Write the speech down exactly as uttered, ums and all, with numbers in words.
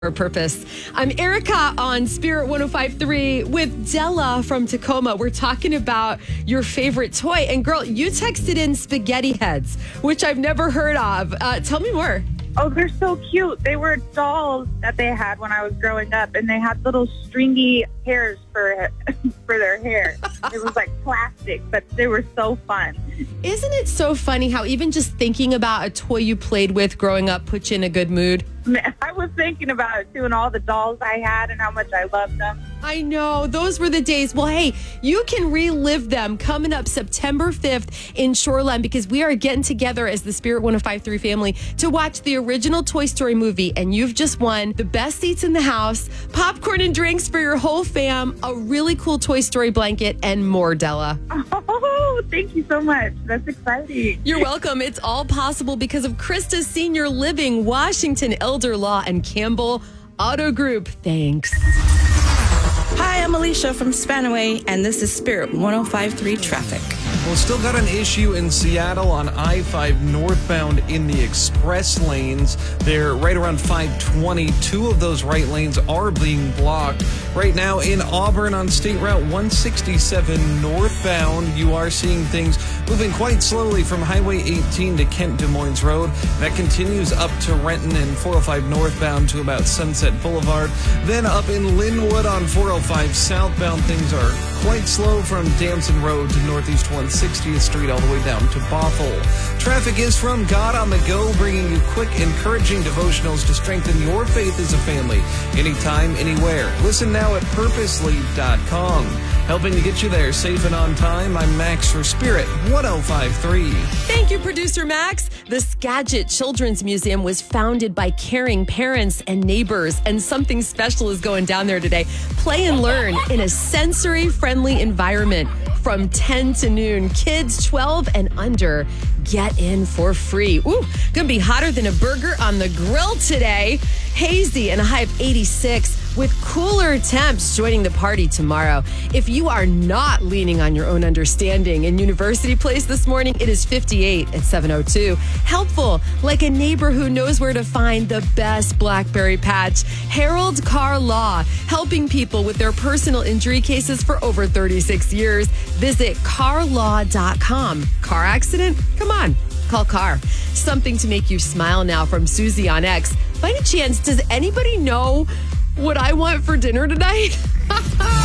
Purpose. I'm Erica on Spirit one oh five point three with Della from Tacoma. We're talking about your favorite toy. And girl, you texted in spaghetti heads, which I've never heard of. Uh, tell me more. Oh, they're so cute. They were dolls that they had when I was growing up, and they had little stringy hairs for for their hair. It was like plastic, but they were so fun. Isn't it so funny how even just thinking about a toy you played with growing up puts you in a good mood? I was thinking about it too, and all the dolls I had and how much I loved them. I know. Those were the days. Well, hey, you can relive them coming up September fifth in Shoreland, because we are getting together as the Spirit one oh five point three family to watch the original Toy Story movie. And you've just won the best seats in the house, popcorn and drinks for your whole fam, a really cool Toy Story blanket, and more, Della. Oh, thank you so much. That's exciting. You're welcome. It's all possible because of Christa's Senior Living, Washington Elder Law, and Campbell Auto Group. Thanks. Hi, I'm Alicia from Spanaway, and this is Spirit one oh five point three Traffic. Well, still got an issue in Seattle on I five northbound in the express lanes. They're right around five twenty. Two of those right lanes are being blocked. Right now in Auburn on State Route one sixty-seven northbound, you are seeing things moving quite slowly from Highway eighteen to Kent Des Moines Road. That continues up to Renton and four oh five northbound to about Sunset Boulevard. Then up in Linwood on four oh five southbound, things are quite slow from Damson Road to Northeast one sixtieth Street all the way down to Bothell. Traffic is from God on the Go, bringing you quick, encouraging devotionals to strengthen your faith as a family. Anytime, anywhere. Listen now at purposely dot com. Helping to get you there safe and on time, I'm Max for Spirit one oh five point three. Thank you, producer Max. The Skagit Children's Museum was founded by caring parents and neighbors, and something special is going down there today. Play and learn in a sensory-friendly environment from ten to noon. Kids twelve and under get in for free. Ooh, gonna be hotter than a burger on the grill today. Hazy and a high of eighty-six with cooler temps joining the party tomorrow. If you are not leaning on your own understanding in University Place this morning, it is fifty-eight at seven oh two. Helpful, like a neighbor who knows where to find the best BlackBerry patch. Harold Car Law, helping people with their personal injury cases for over thirty-six years. Visit car law dot com. Car accident? Come on, call Car. Something to make you smile now from Susie on X. By any chance, does anybody know what I want for dinner tonight?